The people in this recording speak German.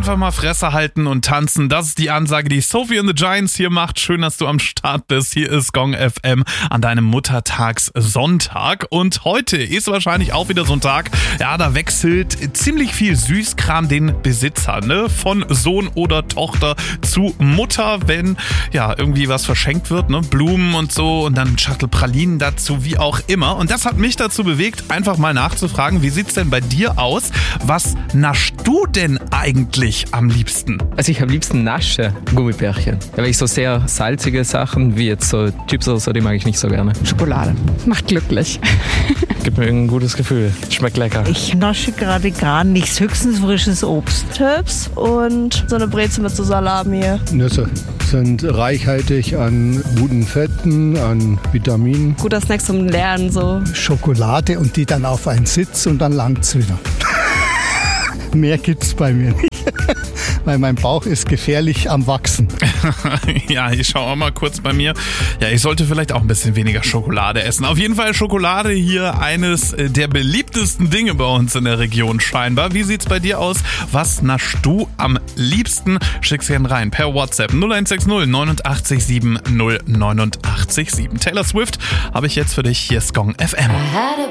Einfach mal Fresse halten und tanzen. Das ist die Ansage, die Sophie and the Giants hier macht. Schön, dass du am Start bist. Hier ist Gong FM an deinem Muttertagssonntag. Und heute ist wahrscheinlich auch wieder so ein Tag, ja, da wechselt ziemlich viel Süßkram den Besitzer, ne? Von Sohn oder Tochter zu Mutter, wenn ja irgendwie was verschenkt wird, ne? Blumen und so und dann ein Schachtel Pralinen dazu, wie auch immer. Und das hat mich dazu bewegt, einfach mal nachzufragen, wie sieht's denn bei dir aus? Was naschst du denn eigentlich am liebsten? Also ich am liebsten nasche Gummibärchen. Weil ich so sehr salzige Sachen wie jetzt so Chips oder so, die mag ich nicht so gerne. Schokolade. Macht glücklich. Gibt mir ein gutes Gefühl. Schmeckt lecker. Ich nasche gerade gar nichts, höchstens frisches Obst. Chips und so eine Brezel mit so Salami. Nüsse sind reichhaltig an guten Fetten, an Vitaminen. Guter Snack zum Lernen so. Schokolade und die dann auf einen Sitz und dann langt's wieder. Mehr gibt's bei mir nicht, weil mein Bauch ist gefährlich am Wachsen. Ja, ich schaue auch mal kurz bei mir. Ja, ich sollte vielleicht auch ein bisschen weniger Schokolade essen. Auf jeden Fall Schokolade hier eines der beliebtesten Dinge bei uns in der Region scheinbar. Wie sieht's bei dir aus? Was naschst du am liebsten? Schick's gerne rein per WhatsApp 0160 89 7 089 7. Taylor Swift habe ich jetzt für dich. Hier ist Gong FM.